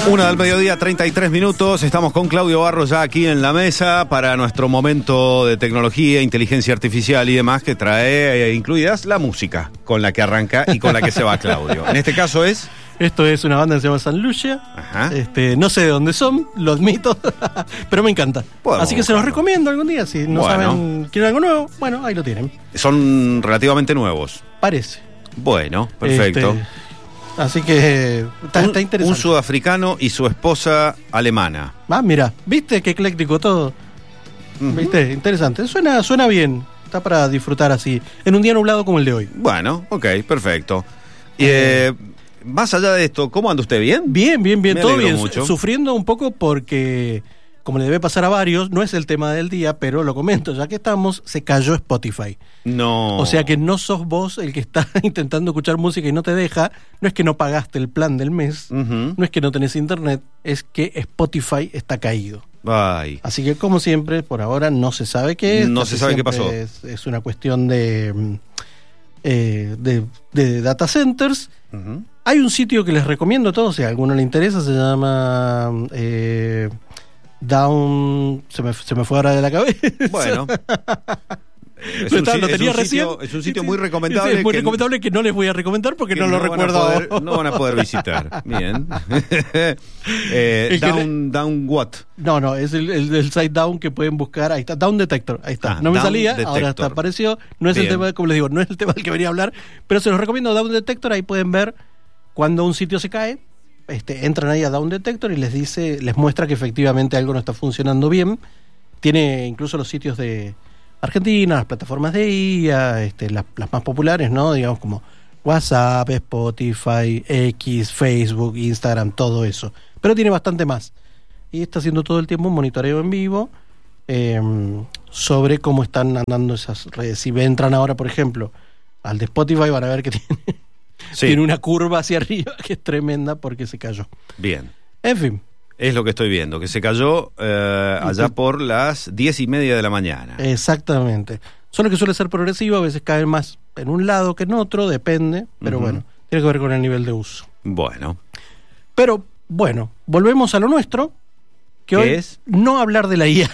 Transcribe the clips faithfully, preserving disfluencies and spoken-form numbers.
Una del mediodía, treinta y tres minutos. Estamos con Claudio Barros ya aquí en la mesa para nuestro momento de tecnología, inteligencia artificial y demás, que trae eh, incluidas la música con la que arranca y con la que se va Claudio. En este caso es... Esto es una banda que se llama San Lucia. Ajá. Este, no sé de dónde son, lo admito, pero me encanta. Podemos Así que se los buscarlo. recomiendo algún día. Si no Bueno. saben, quieren algo nuevo, bueno, ahí lo tienen. Son relativamente nuevos. Parece. Bueno, perfecto. Este, así que está, un, está interesante. un sudafricano y su esposa alemana. Ah, mira, ¿viste qué ecléctico todo? Ujú. ¿Viste? Interesante. Suena, suena bien. Está para disfrutar así, en un día nublado como el de hoy. Bueno, ok, perfecto. Y, eh, más allá de esto, ¿cómo anda usted? ¿Bien? Bien, bien, bien, Me todo alegro bien. mucho. Sufriendo un poco porque, como le debe pasar a varios, no es el tema del día, pero lo comento, ya que estamos, se cayó Spotify. No. O sea que no sos vos el que está intentando escuchar música y no te deja. No es que no pagaste el plan del mes, Ujú. no es que no tenés internet, es que Spotify está caído. Ay. Así que, como siempre, por ahora no se sabe qué es. No casi se sabe qué siempre pasó. Es, es una cuestión de, mm, eh, de, de data centers. Ujú. Hay un sitio que les recomiendo a todos, si a alguno le interesa, se llama eh, Down... Se me, se me fue ahora de la cabeza. Bueno. Es Lo un, está- si- lo es tenía un recién. sitio, es un sitio Sí, muy sí. recomendable. Sí, es muy que- recomendable que no les voy a recomendar porque que no lo van a recuerdo poder- ahora. no van a poder visitar. Bien. eh, El que down, down what? No, no, es el, el, el site down que pueden buscar. Ahí está, Down Detector. Ahí está. Ah, no me Down salía, Detector. ahora está, apareció. No es el Bien. tema, como les digo, no es el tema del que venía a hablar, pero se los recomiendo Down Detector. Ahí pueden ver cuando un sitio se cae. Este, entran ahí a Down Detector y les dice, les muestra que efectivamente algo no está funcionando bien. Tiene incluso los sitios de Argentina, las plataformas de I A, este, las, las más populares, ¿no? Digamos como WhatsApp, Spotify, X, Facebook, Instagram, todo eso. Pero tiene bastante más. Y está haciendo todo el tiempo un monitoreo en vivo eh, sobre cómo están andando esas redes. Si entran ahora, por ejemplo, al de Spotify, van a ver que tiene, Sí. tiene una curva hacia arriba que es tremenda porque se cayó. Bien. En fin. Es lo que estoy viendo, que se cayó eh, allá por las diez y media de la mañana. Exactamente. Solo que suele ser progresivo, a veces cae más en un lado que en otro, depende, pero Ujú. bueno, tiene que ver con el nivel de uso. Bueno. Pero bueno, volvemos a lo nuestro, que ¿Qué hoy es? no hablar de la I A.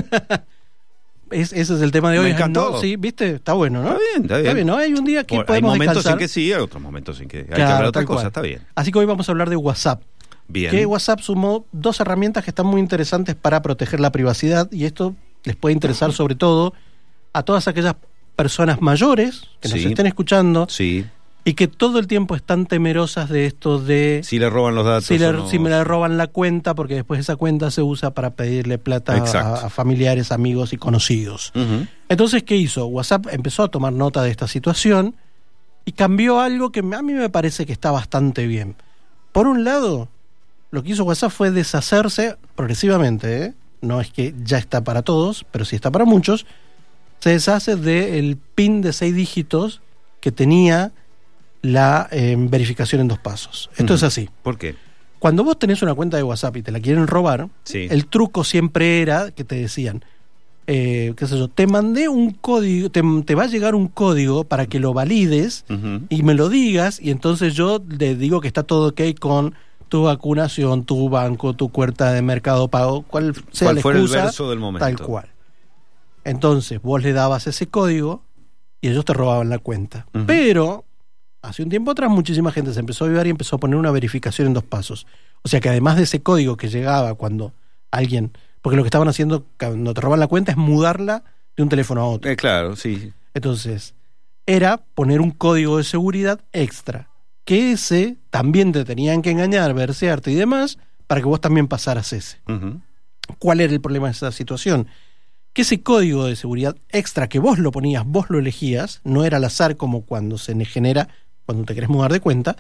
es, ese es el tema de hoy. Me encantó. No, sí, ¿viste? Está bueno, ¿no? Está bien, está bien. Está bien, ¿no? Hay un día que Por- hay podemos momentos descansar. en que sí, hay otros momentos en que hay que Claro, hablar de otra tal cosa, cual. está bien. Así que hoy vamos a hablar de WhatsApp. Bien. Que WhatsApp sumó dos herramientas que están muy interesantes para proteger la privacidad, y esto les puede interesar sobre todo a todas aquellas personas mayores que nos Sí. estén escuchando Sí. y que todo el tiempo están temerosas de esto de Si le roban los datos. si, le- o no. si me le roban la cuenta, porque después esa cuenta se usa para pedirle plata Exacto. a, a familiares, amigos y conocidos. Ujú. Entonces, ¿qué hizo? WhatsApp empezó a tomar nota de esta situación y cambió algo que a mí me parece que está bastante bien. Por un lado, lo que hizo WhatsApp fue deshacerse progresivamente, ¿eh? No es que ya está para todos, pero sí está para muchos. Se deshace del PIN de seis dígitos que tenía la eh, verificación en dos pasos. Esto Ujú. es así. ¿Por qué? Cuando vos tenés una cuenta de WhatsApp y te la quieren robar, Sí. el truco siempre era que te decían, eh, qué sé yo, te mandé un código, te, te va a llegar un código para que lo valides Ujú. y me lo digas, y entonces yo le digo que está todo ok con tu vacunación, tu banco, tu cuenta de Mercado Pago, cual sea ¿Cuál la fuera el excusa, verso del momento? tal cual. Entonces vos le dabas ese código y ellos te robaban la cuenta. Ujú. Pero hace un tiempo atrás muchísima gente se empezó a avivar y empezó a poner una verificación en dos pasos. O sea que además de ese código que llegaba cuando alguien... Porque lo que estaban haciendo cuando te roban la cuenta es mudarla de un teléfono a otro. Eh, claro, sí. Entonces, era poner un código de seguridad extra, que ese también te tenían que engañar, versearte y demás, para que vos también pasaras ese. Ujú. ¿Cuál era el problema de esa situación? Que ese código de seguridad extra que vos lo ponías, vos lo elegías, no era al azar como cuando se genera, cuando te querés mudar de cuenta,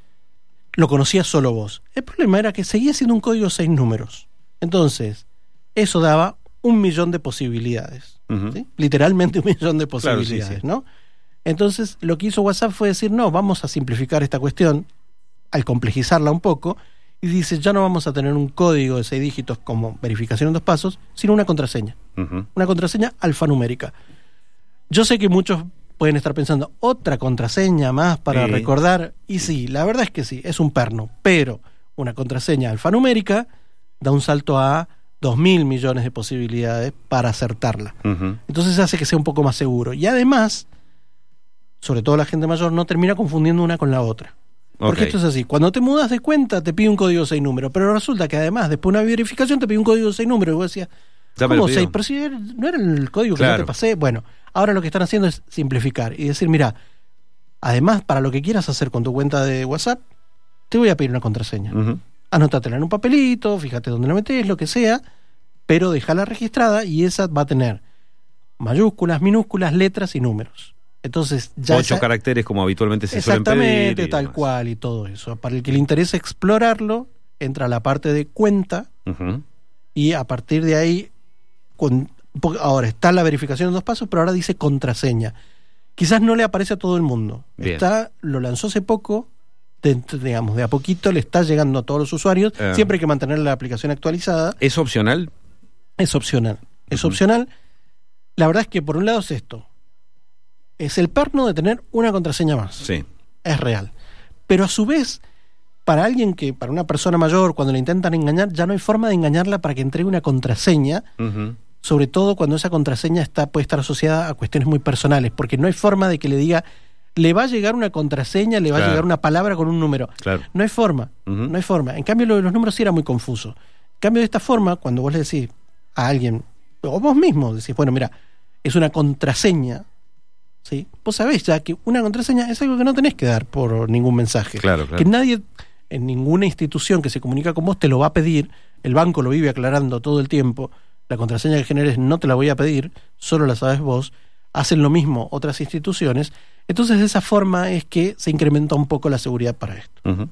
lo conocías solo vos. El problema era que seguía siendo un código de seis números. Entonces, eso daba un millón de posibilidades. Ujú. ¿Sí? Literalmente un millón de Claro, sí, posibilidades, sí. ¿no? Entonces, lo que hizo WhatsApp fue decir, no, vamos a simplificar esta cuestión, al complejizarla un poco, y dice, ya no vamos a tener un código de seis dígitos como verificación en dos pasos, sino una contraseña. Ujú. Una contraseña alfanumérica. Yo sé que muchos pueden estar pensando, otra contraseña más para Sí. recordar, y sí, la verdad es que sí, es un perno, pero una contraseña alfanumérica, da un salto a dos mil millones de posibilidades para acertarla. Uh-huh. Entonces hace que sea un poco más seguro. Y además, sobre todo la gente mayor, no termina confundiendo una con la otra. Porque okay. esto es así, cuando te mudas de cuenta te pide un código de seis números, pero resulta que además después de una verificación te pide un código de seis números y vos decías, ¿cómo seis? Pero si no era el código claro. que yo te pasé. Bueno, ahora lo que están haciendo es simplificar y decir, mira, además para lo que quieras hacer con tu cuenta de WhatsApp, te voy a pedir una contraseña. Uh-huh. Anótatela en un papelito, fíjate dónde la metés, lo que sea, pero déjala registrada y esa va a tener mayúsculas, minúsculas, letras y números. Entonces ya ocho esa, caracteres como habitualmente se suelen pedir. Exactamente, tal demás. Cual y todo eso. Para el que le interesa explorarlo, entra a la parte de cuenta uh-huh. y a partir de ahí, con, ahora está la verificación en dos pasos, pero ahora dice contraseña. Quizás no le aparece a todo el mundo. Bien. Está, lo lanzó hace poco, de, digamos, de a poquito le está llegando a todos los usuarios. Uh. Siempre hay que mantener la aplicación actualizada. ¿Es opcional? Es opcional. Es uh-huh. opcional. La verdad es que por un lado es esto. Es el perno de tener una contraseña más. Sí. Es real. Pero a su vez, para alguien que, para una persona mayor, cuando le intentan engañar, ya no hay forma de engañarla para que entregue una contraseña, uh-huh. sobre todo cuando esa contraseña está, puede estar asociada a cuestiones muy personales, porque no hay forma de que le diga, le va a llegar una contraseña, le va claro. a llegar una palabra con un número. Claro. No hay forma, uh-huh. no hay forma. En cambio, lo de los números sí era muy confuso. En cambio, de esta forma, cuando vos le decís a alguien, o vos mismo decís, bueno, mira, es una contraseña, ¿sí? Vos sabés ya que una contraseña es algo que no tenés que dar por ningún mensaje. Claro, claro. Que nadie, en ninguna institución que se comunica con vos, te lo va a pedir. El banco lo vive aclarando todo el tiempo. La contraseña que generes no te la voy a pedir, solo la sabes vos. Hacen lo mismo otras instituciones. Entonces, de esa forma es que se incrementa un poco la seguridad para esto. Uh-huh.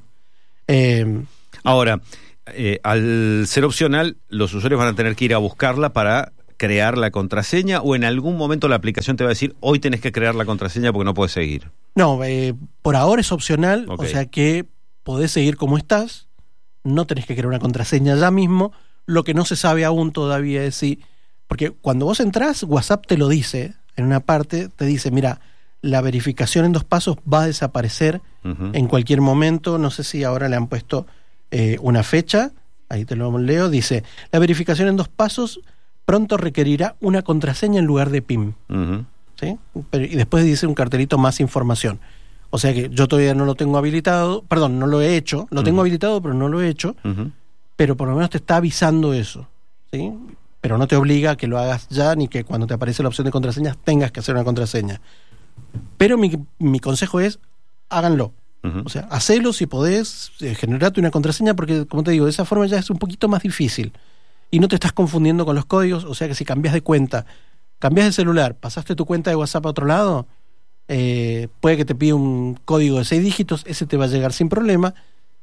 Eh, Ahora, eh, al ser opcional, los usuarios van a tener que ir a buscarla para crear la contraseña, o en algún momento la aplicación te va a decir, hoy tenés que crear la contraseña porque no podés seguir. No, eh, por ahora es opcional, okay. O sea que podés seguir como estás, no tenés que crear una contraseña ya mismo. Lo que no se sabe aún todavía es si, porque cuando vos entrás, WhatsApp te lo dice, en una parte te dice, mira, la verificación en dos pasos va a desaparecer uh-huh. en cualquier momento. No sé si ahora le han puesto eh, una fecha, ahí te lo leo, dice, la verificación en dos pasos pronto requerirá una contraseña en lugar de P I M. Uh-huh. ¿Sí? Pero, y después dice un cartelito más información. O sea que yo todavía no lo tengo habilitado, perdón, no lo he hecho, lo uh-huh. tengo habilitado, pero no lo he hecho, uh-huh. pero por lo menos te está avisando eso, ¿sí? Pero no te obliga a que lo hagas ya, ni que cuando te aparece la opción de contraseñas tengas que hacer una contraseña. Pero mi, mi consejo es, háganlo. Uh-huh. O sea, hacelo si podés, eh, generate una contraseña, porque, como te digo, de esa forma ya es un poquito más difícil. Y no te estás confundiendo con los códigos, o sea que si cambias de cuenta, cambias de celular, pasaste tu cuenta de WhatsApp a otro lado, eh, puede que te pida un código de seis dígitos, ese te va a llegar sin problema,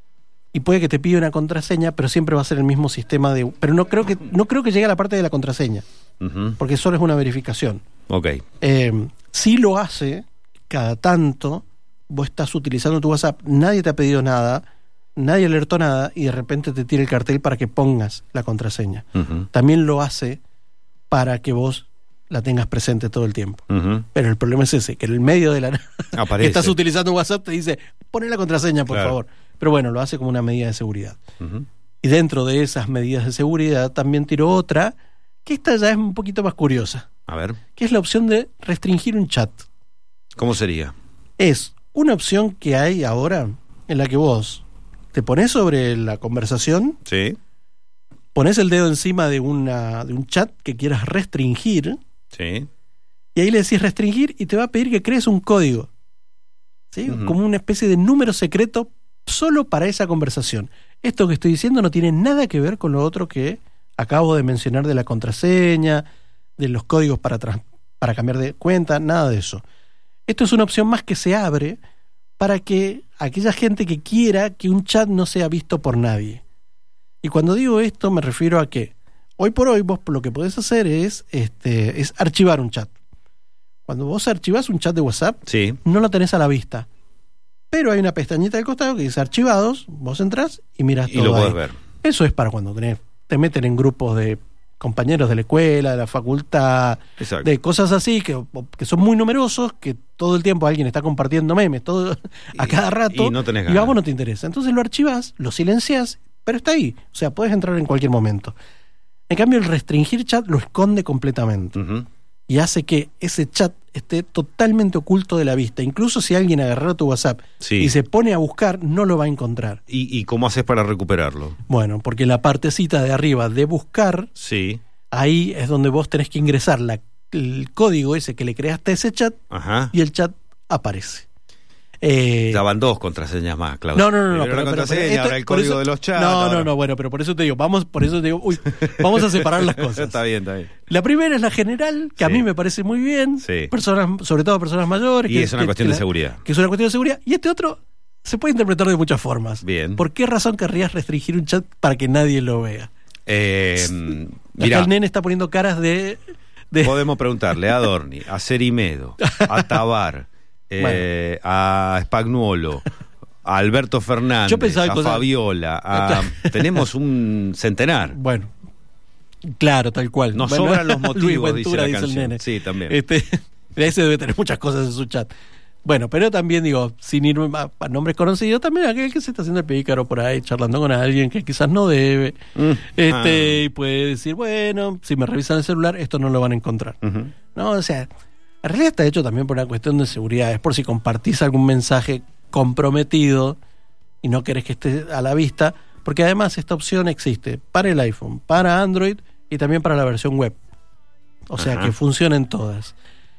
y puede que te pida una contraseña, pero siempre va a ser el mismo sistema de... Pero no creo que no creo que llegue a la parte de la contraseña, uh-huh. porque solo es una verificación. Okay. Eh, si lo hace, cada tanto, vos estás utilizando tu WhatsApp, nadie te ha pedido nada, nadie alertó nada y de repente te tira el cartel para que pongas la contraseña. Uh-huh. También lo hace para que vos la tengas presente todo el tiempo. Uh-huh. Pero el problema es ese, que en el medio de la que estás utilizando WhatsApp te dice, poné la contraseña, por claro. favor. Pero bueno, lo hace como una medida de seguridad. Uh-huh. Y dentro de esas medidas de seguridad también tiró otra, que esta ya es un poquito más curiosa. A ver. Que es la opción de restringir un chat. ¿Cómo sería? Es una opción que hay ahora en la que vos te pones sobre la conversación, sí. pones el dedo encima de, una, de un chat que quieras restringir, sí. y ahí le decís restringir y te va a pedir que crees un código, ¿sí? Uh-huh. Como una especie de número secreto solo para esa conversación. Esto que estoy diciendo no tiene nada que ver con lo otro que acabo de mencionar de la contraseña, de los códigos para, trans, para cambiar de cuenta, nada de eso. Esto es una opción más que se abre para que aquella gente que quiera que un chat no sea visto por nadie. Y cuando digo esto me refiero a que hoy por hoy vos lo que podés hacer es, este, es archivar un chat. Cuando vos archivás un chat de WhatsApp, sí. no lo tenés a la vista. Pero hay una pestañita del costado que dice archivados, vos entrás y mirás y todo lo ahí. podés ver. Eso es para cuando tenés, te meten en grupos de compañeros de la escuela, de la facultad, Exacto. de cosas así que, que son muy numerosos, que todo el tiempo alguien está compartiendo memes todo a Y- cada rato, y no tenés y a ganas. vos no te interesa. Entonces lo archivas, lo silencias, pero está ahí. O sea, puedes entrar en cualquier momento. En cambio, el restringir chat lo esconde completamente Ujú. y hace que ese chat esté totalmente oculto de la vista. Incluso si alguien agarró tu WhatsApp Sí. y se pone a buscar, no lo va a encontrar. ¿Y, ¿Y cómo haces para recuperarlo? Bueno, porque la partecita de arriba de buscar, Sí. ahí es donde vos tenés que ingresar la, el código ese que le creaste a ese chat Ajá. y el chat aparece. Eh, Ya van dos contraseñas más, Claudio. no, no, no, no. Primero la pero- pero- contraseña, pero esto- ahora el por código eso- de los chats. No, ahora- no, no, bueno, pero por eso te digo, vamos, por eso te digo, uy, vamos a separar las cosas. Está bien, está bien. La primera es la general, que a Sí. mí me parece muy bien. Sí. Personas, sobre todo personas mayores. Y que- es una que- cuestión que de la- seguridad. Que es una cuestión de seguridad. Y este otro se puede interpretar de muchas formas. Bien. ¿Por qué razón querrías restringir un chat para que nadie lo vea? Eh, Acá mirá, el nene está poniendo caras de... de podemos preguntarle a Adorni, a Cerimedo, a Tabar, eh, a Spagnuolo, a Alberto Fernández, Yo pensaba a cosas- Fabiola, a- tenemos un centenar. Bueno, claro, tal cual. Nos Bueno, sobran los motivos, Luis Ventura, dice la dice el canción. nene. Sí, también. Este, ese debe tener muchas cosas en su chat. Bueno, pero también digo, sin irme a, a nombres conocidos, también aquel que se está haciendo el pícaro por ahí, charlando con alguien que quizás no debe. Mm. Este, Ah. y puede decir, bueno, si me revisan el celular, esto no lo van a encontrar. Ujú. No, o sea, en realidad está hecho también por una cuestión de seguridad. Es por si compartís algún mensaje comprometido y no querés que esté a la vista, porque además esta opción existe para el iPhone, para Android y también para la versión web. O sea, Ajá. que funcionen todas.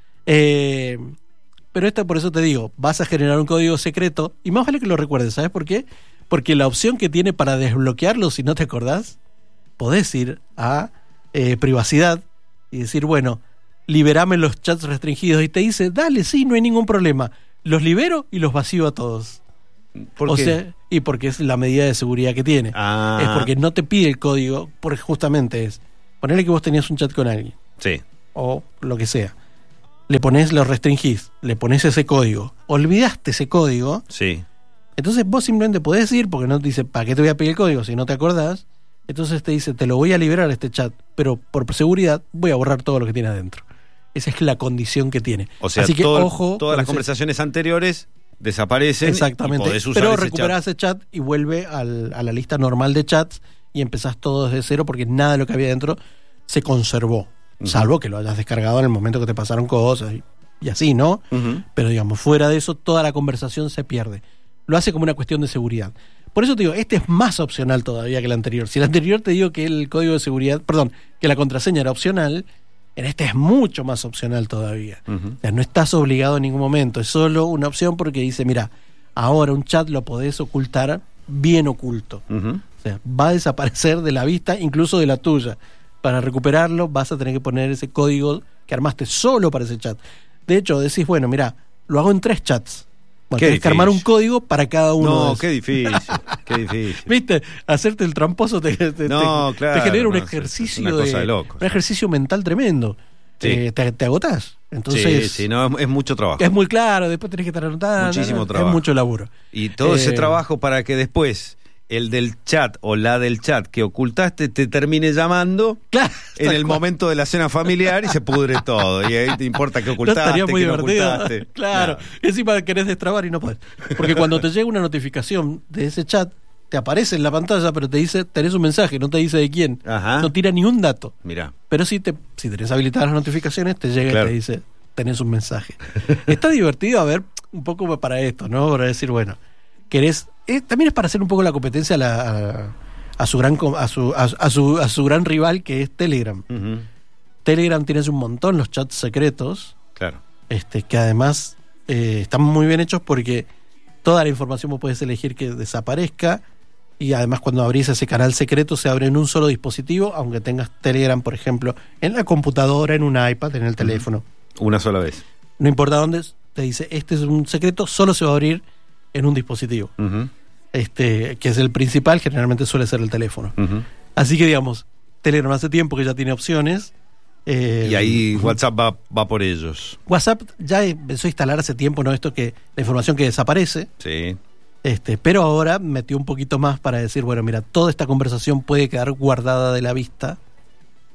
Eh, pero esta, por eso te digo, vas a generar un código secreto y más vale que lo recuerdes, ¿sabes por qué? Porque la opción que tiene para desbloquearlo, si no te acordás, podés ir a eh, privacidad y decir, bueno, liberame los chats restringidos, y te dice, dale, sí, no hay ningún problema, los libero y los vacío a todos. ¿Por o qué? sea, y porque es la medida de seguridad que tiene. Ah. Es porque no te pide el código, porque justamente es, ponerle que vos tenías un chat con alguien, Sí. o lo que sea, le pones, lo restringís, le pones ese código, olvidaste ese código, Sí. entonces vos simplemente podés ir, porque no te dice, ¿para qué te voy a pedir el código si no te acordás? Entonces te dice, te lo voy a liberar este chat, pero por seguridad voy a borrar todo lo que tiene adentro. Esa es la condición que tiene. O sea, Así que todo- ojo. todas con las ese- conversaciones anteriores desaparecen. Exactamente. Y podés usar Pero ese recuperás chat. ese chat y vuelve al- a la lista normal de chats y empezás todo desde cero, porque nada de lo que había dentro se conservó. Ujú. Salvo que lo hayas descargado en el momento que te pasaron cosas y, y así, ¿no? Ujú. Pero digamos, fuera de eso, toda la conversación se pierde. Lo hace como una cuestión de seguridad. Por eso te digo, este es más opcional todavía que el anterior. Si el anterior te digo que el código de seguridad, perdón, que la contraseña era opcional, en este es mucho más opcional todavía. Ujú. O sea, no estás obligado en ningún momento, es solo una opción porque dice, mira, ahora un chat lo podés ocultar bien oculto. Ujú. O sea, va a desaparecer de la vista, incluso de la tuya. Para recuperarlo vas a tener que poner ese código que armaste solo para ese chat. De hecho, decís, bueno, mira, lo hago en tres chats. Bueno, Qué tenés que armar un difícil. código para cada uno de No, esos. qué difícil. Qué difícil. ¿Viste? Hacerte el tramposo te, te- te- No, te claro, genera un no, es ejercicio una cosa de, de locos. un ejercicio mental tremendo. Sí. Eh, te, te agotás. Entonces, sí, sí, no, es, es mucho trabajo. es muy claro, después tenés que estar anotando. Muchísimo ¿no? trabajo. Es mucho laburo. Y todo ese Eh, trabajo para que después el del chat o la del chat que ocultaste te termine llamando Claro, en tal el cual. momento de la cena familiar y se pudre todo. Y ahí te importa que No ocultaste, estaría muy que no divertido. ocultaste. Claro. Nada. Y encima querés destrabar y no podés. Porque cuando te llega una notificación de ese chat, te aparece en la pantalla, pero te dice, tenés un mensaje, no te dice de quién. Ajá. No tira ni un dato. Mirá. Pero si te, si tenés habilitadas las notificaciones, te llega Claro. y te dice, tenés un mensaje. Está divertido, a ver, un poco para esto, ¿no? Para decir, bueno, querés. eh, también es para hacer un poco la competencia a, la, a, a su gran com- a su, a, a su a su gran rival, que es Telegram. Ujú. Telegram tienes un montón los chats secretos, Claro. este, que además eh, están muy bien hechos porque toda la información vos podés elegir que desaparezca, y además cuando abrís ese canal secreto se abre en un solo dispositivo, aunque tengas Telegram, por ejemplo, en la computadora, en un iPad, en el teléfono. Una sola vez. No importa dónde, te dice, este es un secreto, solo se va a abrir en un dispositivo. Ujú. Este, que es el principal, generalmente suele ser el teléfono. Ujú. Así que digamos, Telegram hace tiempo que ya tiene opciones. eh, Y ahí WhatsApp va, va por ellos. WhatsApp ya empezó a instalar hace tiempo, ¿no? Esto que la información que desaparece, Sí. este, pero ahora metió un poquito más para decir, bueno, mira, toda esta conversación puede quedar guardada de la vista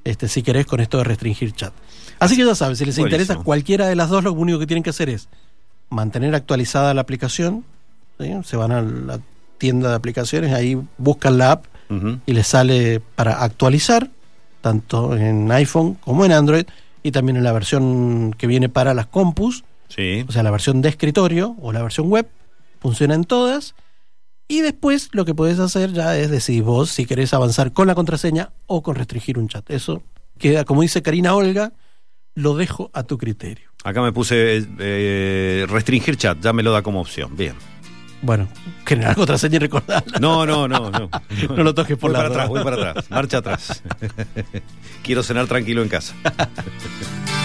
este, si querés, con esto de restringir chat. Así que ya saben, si les Buenísimo. interesa cualquiera de las dos, lo único que tienen que hacer es mantener actualizada la aplicación, ¿sí? Se van a la tienda de aplicaciones, ahí buscan la app uh-huh. y les sale para actualizar, tanto en iPhone como en Android, y también en la versión que viene para las compus, sí. o sea, la versión de escritorio o la versión web, funciona en todas. Y después lo que podés hacer ya es decidir vos si querés avanzar con la contraseña o con restringir un chat. Eso queda, como dice Karina Olga, lo dejo a tu criterio. Acá me puse eh, restringir chat, ya me lo da como opción. Bien. Bueno, generar contraseña y recordarla. No, no, no, no. No lo toques por voy la para atrás, voy para atrás. Marcha atrás. Quiero cenar tranquilo en casa.